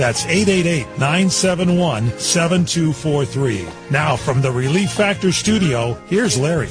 That's 888-971-7243. Now, from the Relief Factor studio, here's Larry.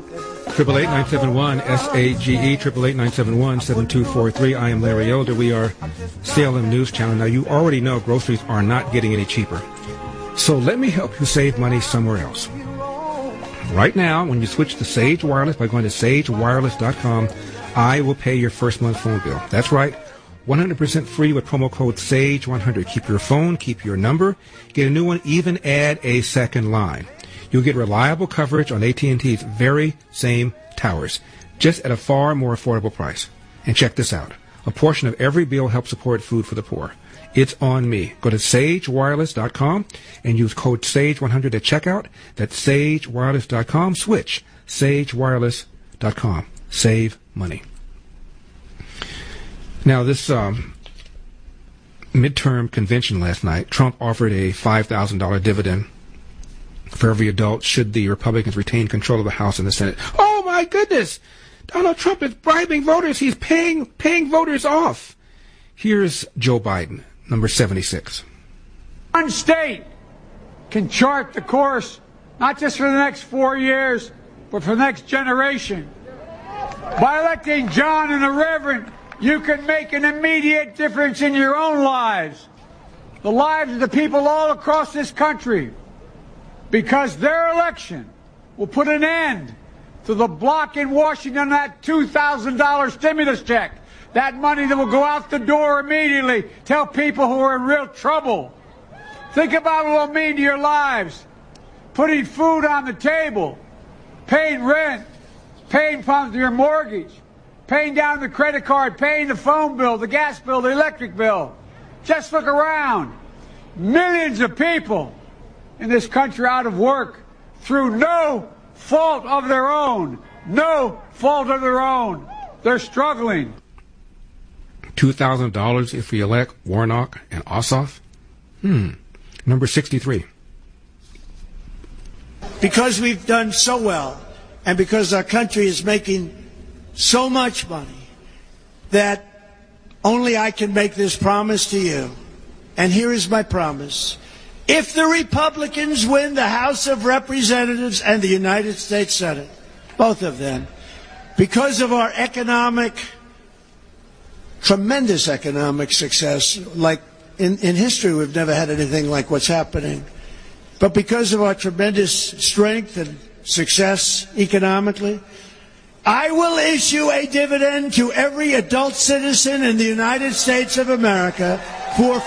888-971-SAGE, 888-971-7243. I am Larry Elder. We are CLM News Channel. Now, you already know groceries are not getting any cheaper. So let me help you save money somewhere else. Right now, when you switch to Sage Wireless by going to sagewireless.com, I will pay your first month phone bill. That's right. 100% free with promo code SAGE100. Keep your phone, keep your number, get a new one, even add a second line. You'll get reliable coverage on AT&T's very same towers, just at a far more affordable price. And check this out. A portion of every bill helps support food for the poor. It's on me. Go to sagewireless.com and use code SAGE100 at checkout. That's sagewireless.com. Switch. sagewireless.com. Save money. Now, this midterm convention last night, Trump offered a $5,000 dividend for every adult should the Republicans retain control of the House and the Senate. Oh, my goodness! Donald Trump is bribing voters. He's paying voters off. Here's Joe Biden, number 76. One state can chart the course, not just for the next 4 years, but for the next generation. By electing John and the Reverend, you can make an immediate difference in your own lives, the lives of the people all across this country, because their election will put an end to the block in Washington, that $2,000 stimulus check, that money that will go out the door immediately, tell people who are in real trouble. Think about what it will mean to your lives, putting food on the table, paying rent, paying for your mortgage, paying down the credit card, paying the phone bill, the gas bill, the electric bill. Just look around. Millions of people in this country out of work through no fault of their own. No fault of their own. They're struggling. $2,000 if we elect Warnock and Ossoff? Number 63. Because we've done so well, and because our country is making so much money, that only I can make this promise to you. And here is my promise. If the Republicans win the House of Representatives and the United States Senate, both of them, because of our tremendous economic success, like in history we've never had anything like what's happening, but because of our tremendous strength and success economically, I will issue a dividend to every adult citizen in the United States of America for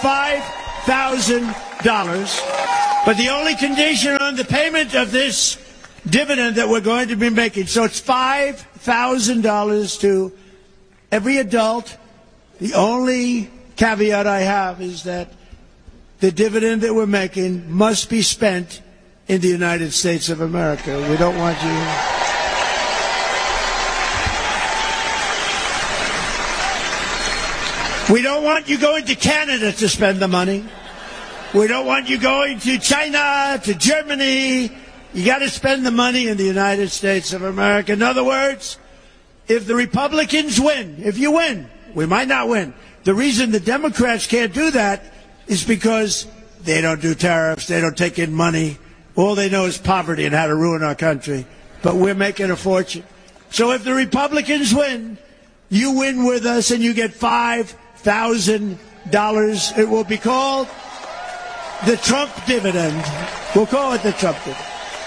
$5,000. But the only condition on the payment of this dividend that we're going to be making, so it's $5,000 to every adult. The only caveat I have is that the dividend that we're making must be spent in the United States of America. We don't want you... We don't want you going to Canada to spend the money. We don't want you going to China, to Germany. You got to spend the money in the United States of America. In other words, if the Republicans win, if you win, we might not win. The reason the Democrats can't do that is because they don't do tariffs, they don't take in money. All they know is poverty and how to ruin our country. But we're making a fortune. So if the Republicans win, you win with us and you get $5,000. It will be called the Trump dividend. We'll call it the Trump dividend.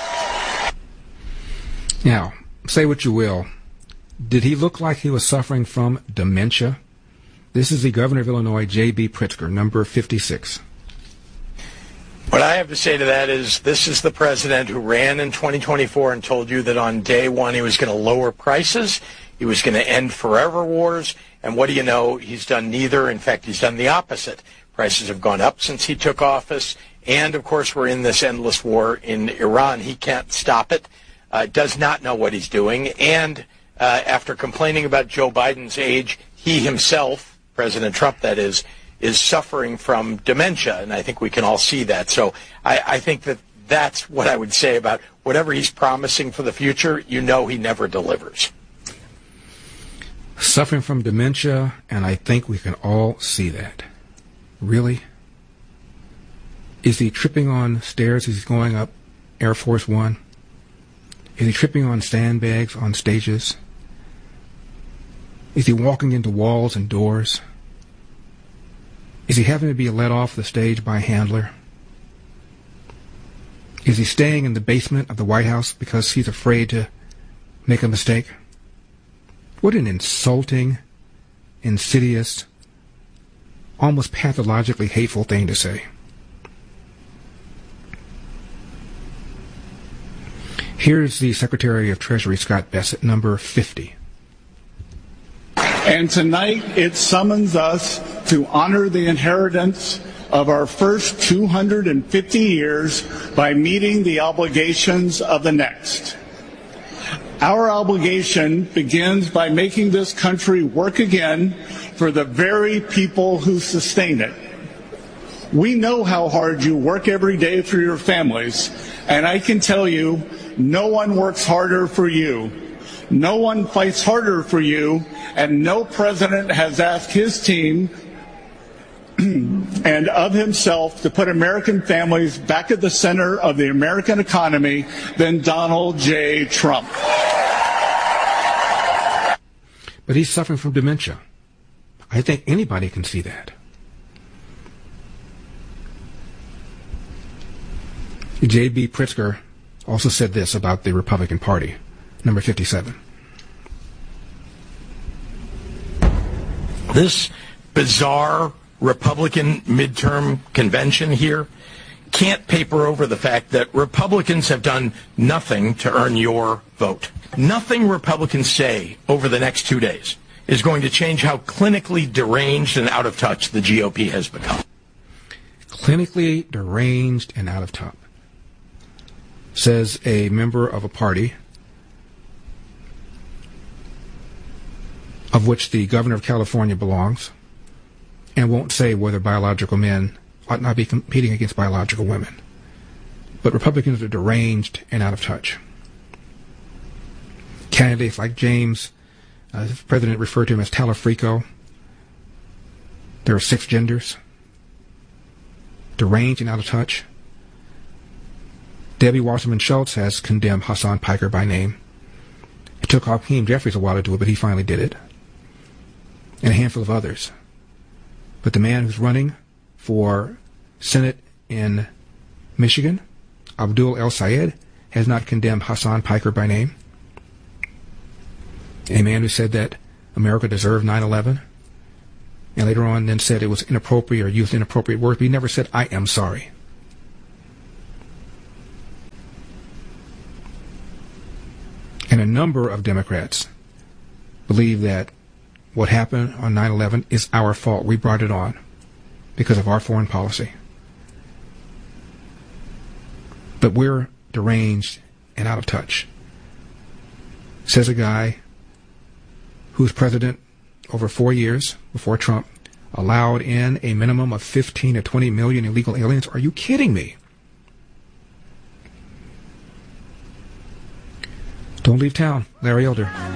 Now, say what you will. Did he look like he was suffering from dementia? This is the governor of Illinois, J.B. Pritzker, number 56. What I have to say to that is this is the president who ran in 2024 and told you that on day one he was going to lower prices, he was going to end forever wars, and what do you know? He's done neither. In fact, he's done the opposite. Prices have gone up since he took office, and, of course, we're in this endless war in Iran. He can't stop it, does not know what he's doing, and after complaining about Joe Biden's age, he himself, President Trump that is suffering from dementia, and I think we can all see that. So I think that that's what I would say about whatever he's promising for the future, you know he never delivers. Suffering from dementia, and I think we can all see that. Really? Is he tripping on stairs as he's going up Air Force One? Is he tripping on sandbags on stages? Is he walking into walls and doors? Is he having to be let off the stage by a handler? Is he staying in the basement of the White House because he's afraid to make a mistake? What an insulting, insidious, almost pathologically hateful thing to say. Here's the Secretary of Treasury, Scott Bessent, number 50. And tonight it summons us to honor the inheritance of our first 250 years by meeting the obligations of the next. Our obligation begins by making this country work again for the very people who sustain it. We know how hard you work every day for your families, and I can tell you, no one works harder for you. No one fights harder for you, and no president has asked his team and of himself to put American families back at the center of the American economy than Donald J. Trump. But he's suffering from dementia. I think anybody can see that. J.B. Pritzker also said this about the Republican Party, number 57. This bizarre Republican midterm convention here can't paper over the fact that Republicans have done nothing to earn your vote. Nothing Republicans say over the next 2 days is going to change how clinically deranged and out of touch the GOP has become. Clinically deranged and out of touch, says a member of a party of which the governor of California belongs, and won't say whether biological men ought not be competing against biological women. But Republicans are deranged and out of touch. Candidates like James, the president referred to him as Talafrico. There are 6 genders. Deranged and out of touch. Debbie Wasserman Schultz has condemned Hassan Piker by name. It took Hakeem Jeffries a while to do it, but he finally did it. And a handful of others. But the man who's running for Senate in Michigan, Abdul El Sayed, has not condemned Hassan Piker by name. A man who said that America deserved 9/11, and later on then said it was inappropriate or used inappropriate words, but he never said, I am sorry. And a number of Democrats believe that what happened on 9/11 is our fault. We brought it on because of our foreign policy. But we're deranged and out of touch, says a guy who's president over 4 years before Trump allowed in a minimum of 15 to 20 million illegal aliens. Are you kidding me? Don't leave town. Larry Elder.